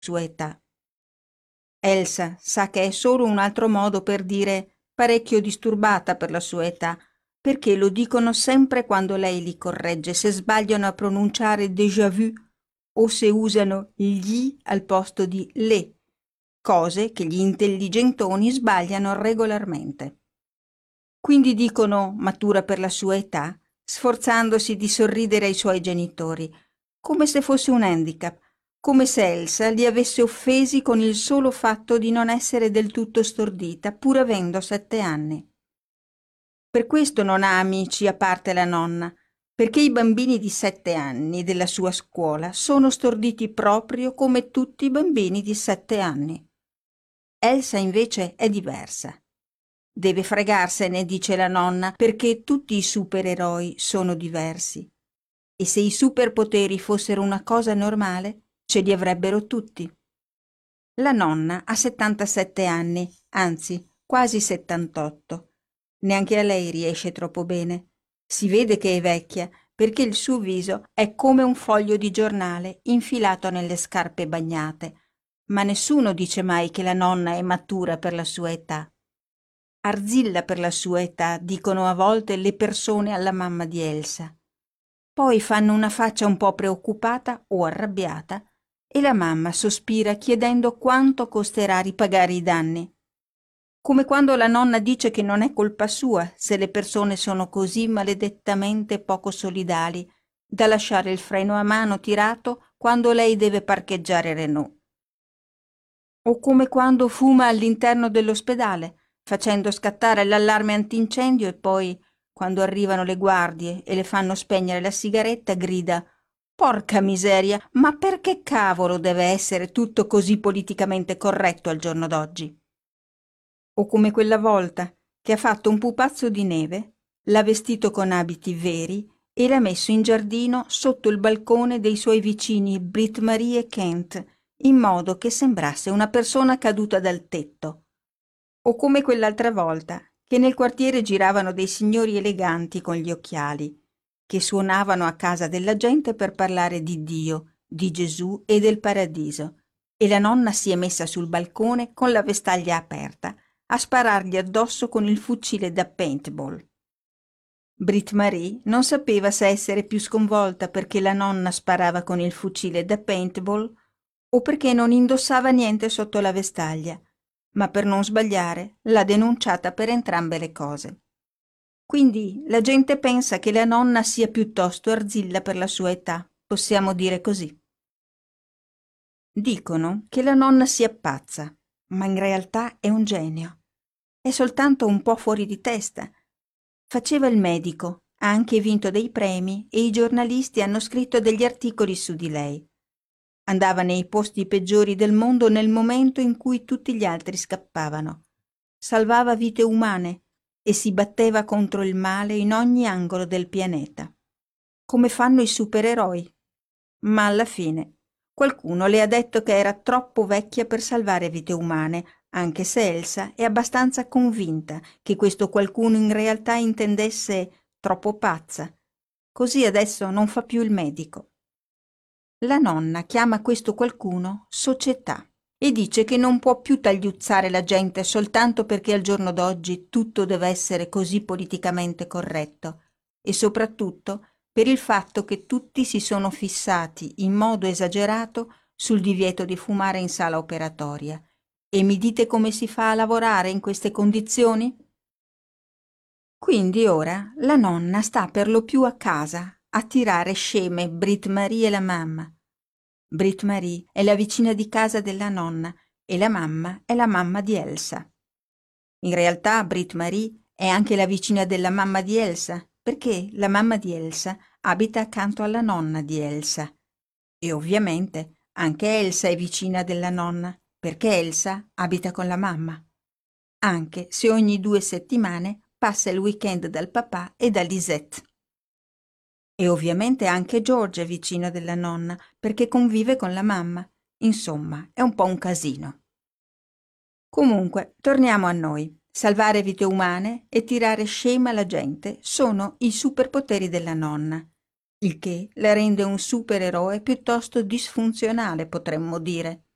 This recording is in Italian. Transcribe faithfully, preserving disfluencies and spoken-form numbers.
sua età. Elsa sa che è solo un altro modo per dire parecchio disturbata per la sua età, perché lo dicono sempre quando lei li corregge se sbagliano a pronunciare déjà vu o se usano gli al posto di le, cose che gli intelligentoni sbagliano regolarmente. Quindi dicono matura per la sua età, sforzandosi di sorridere ai suoi genitori, come se fosse un handicap, come se Elsa li avesse offesi con il solo fatto di non essere del tutto stordita, pur avendo sette anni. Per questo non ha amici a parte la nonna, perché i bambini di sette anni della sua scuola sono storditi proprio come tutti i bambini di sette anni. Elsa invece è diversa. Deve fregarsene, dice la nonna, perché tutti i supereroi sono diversi. E se i superpoteri fossero una cosa normale, ce li avrebbero tutti. La nonna ha settantasette anni, anzi, quasi settantotto. Neanche a lei riesce troppo bene. Si vede che è vecchia, perché il suo viso è come un foglio di giornale infilato nelle scarpe bagnate, ma nessuno dice mai che la nonna è matura per la sua età. Arzilla per la sua età, dicono a volte le persone alla mamma di Elsa. Poi fanno una faccia un po' preoccupata o arrabbiata e la mamma sospira chiedendo quanto costerà ripagare i danni. Come quando la nonna dice che non è colpa sua se le persone sono così maledettamente poco solidali da lasciare il freno a mano tirato quando lei deve parcheggiare Renault. O come quando fuma all'interno dell'ospedale, facendo scattare l'allarme antincendio e poi, quando arrivano le guardie e le fanno spegnere la sigaretta, grida «Porca miseria, ma perché cavolo deve essere tutto così politicamente corretto al giorno d'oggi?» O come quella volta che ha fatto un pupazzo di neve, l'ha vestito con abiti veri e l'ha messo in giardino sotto il balcone dei suoi vicini Brit Marie e Kent, in modo che sembrasse una persona caduta dal tetto. O come quell'altra volta che nel quartiere giravano dei signori eleganti con gli occhiali, che suonavano a casa della gente per parlare di Dio, di Gesù e del paradiso, e la nonna si è messa sul balcone con la vestaglia aperta a sparargli addosso con il fucile da paintball. Brit Marie non sapeva se essere più sconvolta perché la nonna sparava con il fucile da paintball o perché non indossava niente sotto la vestaglia, ma per non sbagliare l'ha denunciata per entrambe le cose. Quindi la gente pensa che la nonna sia piuttosto arzilla per la sua età, possiamo dire così. Dicono che la nonna sia pazza, ma in realtà è un genio. È soltanto un po' fuori di testa. Faceva il medico, ha anche vinto dei premi e i giornalisti hanno scritto degli articoli su di lei. Andava nei posti peggiori del mondo nel momento in cui tutti gli altri scappavano. Salvava vite umane e si batteva contro il male in ogni angolo del pianeta, come fanno i supereroi. Ma alla fine qualcuno le ha detto che era troppo vecchia per salvare vite umane, anche se Elsa è abbastanza convinta che questo qualcuno in realtà intendesse troppo pazza. Così adesso non fa più il medico. La nonna chiama questo qualcuno società e dice che non può più tagliuzzare la gente soltanto perché al giorno d'oggi tutto deve essere così politicamente corretto e soprattutto per il fatto che tutti si sono fissati in modo esagerato sul divieto di fumare in sala operatoria. E mi dite come si fa a lavorare in queste condizioni? Quindi ora la nonna sta per lo più a casa a tirare sceme Brit Marie e la mamma. Brit Marie è la vicina di casa della nonna e la mamma è la mamma di Elsa. In realtà Brit Marie è anche la vicina della mamma di Elsa, perché la mamma di Elsa abita accanto alla nonna di Elsa. E ovviamente anche Elsa è vicina della nonna, perché Elsa abita con la mamma. Anche se ogni due settimane passa il weekend dal papà e da Lisette. E ovviamente anche George è vicino della nonna, perché convive con la mamma. Insomma, è un po' un casino. Comunque, torniamo a noi. Salvare vite umane e tirare scema la gente sono i superpoteri della nonna, il che la rende un supereroe piuttosto disfunzionale, potremmo dire.